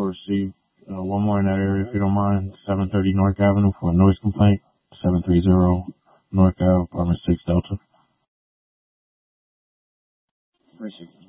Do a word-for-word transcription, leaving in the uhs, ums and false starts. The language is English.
receive uh, one more in that area, if you don't mind. seven thirty North Avenue for a noise complaint. seven three zero North Ave, apartment six Delta. three sixty.